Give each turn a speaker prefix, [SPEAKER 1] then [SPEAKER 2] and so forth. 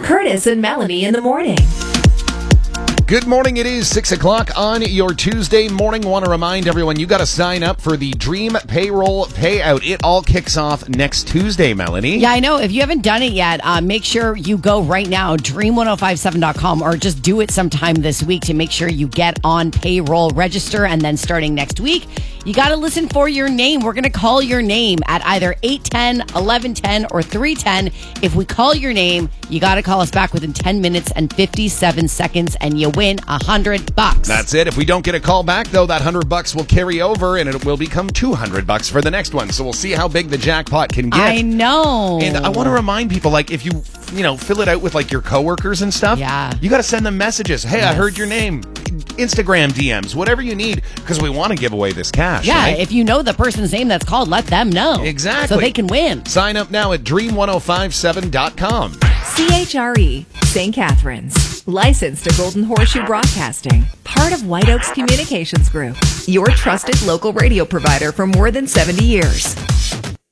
[SPEAKER 1] Curtis and Melanie in the morning.
[SPEAKER 2] Good morning. It is 6 o'clock on your Tuesday morning. Want to remind everyone, you got to sign up for the Dream Payroll Payout. It all kicks off next Tuesday, Melanie.
[SPEAKER 3] Yeah, I know. If you haven't done it yet, make sure you go right now, dream1057.com, or just do it sometime this week to make sure you get on payroll, register, and then starting next week, you got to listen for your name. We're going to call your name at either 8:10, 11:10, or 3:10. If we call your name, you got to call us back within 10 minutes and 57 seconds, and you win $100.
[SPEAKER 2] That's it. If we don't get a call back, though, that $100 will carry over, and it will become $200 for the next one. So we'll see how big the jackpot can get.
[SPEAKER 3] I know.
[SPEAKER 2] And I want to remind people, like, if you fill it out with, like, your coworkers and stuff, you got to send them messages. Hey, I heard your name. Instagram DMs, whatever you need, because we want to give away this cash.
[SPEAKER 3] Yeah,
[SPEAKER 2] right?
[SPEAKER 3] if you know the person's name that's called, let them know.
[SPEAKER 2] Exactly.
[SPEAKER 3] So they can win.
[SPEAKER 2] Sign up now at dream1057.com.
[SPEAKER 1] CHRE, St. Catharines. Licensed to Golden Horseshoe Broadcasting. Part of White Oaks Communications Group. Your trusted local radio provider for more than 70 years.